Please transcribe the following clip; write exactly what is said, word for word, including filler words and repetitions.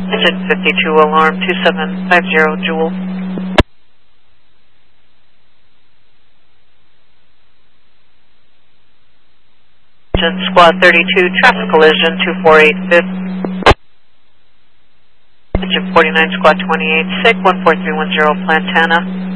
Engine fifty-two, alarm two seven five zero, Jewel. Engine squad thirty-two, traffic collision two four eight fifth. Engine forty-nine, squad twenty-eight, S I C one four three one zero, Plantana.